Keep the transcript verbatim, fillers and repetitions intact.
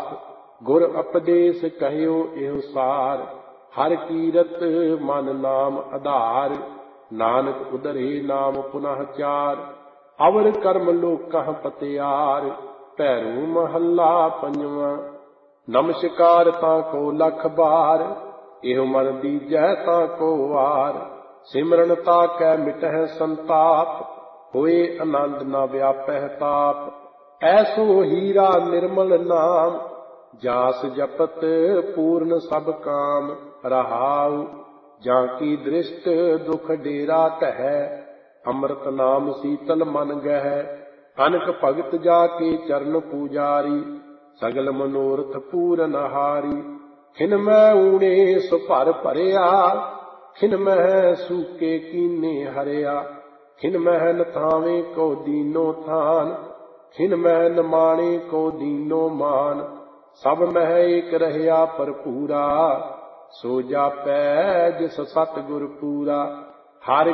दास गुर उपदेश कहियो एहो सार। हर कीरत मन नाम आधार, नानक उदरे नाम पुनः चार। अवर कर्म लोकह पतियार, भैरू महला पंजवा। नमस्कार ताको लख बार, एहो मन दीजै ताको वार। सिमरन ताकै मिटह संताप, होए आनंद न व्यापह ताप। ऐसो हीरा निर्मल नाम, जास जपत पूर्ण सब काम। रहाउ जाकी दृष्ट दुख डेरा कहै, अमृत नाम शीतल मन गह। अनक भगत जाके चरण पूजारी, सगल मनोरथ पूरन हारी। खिन मैं ऊणे सो भर भरिया, खिन मह सूके कीने हरिया। खिन मह नथावे को दीनो थान, खिन मह नमाणे को दीनो मान। सब मह एक रहया भरपूरा, सो जापै जिस सतगुर पूरा। हर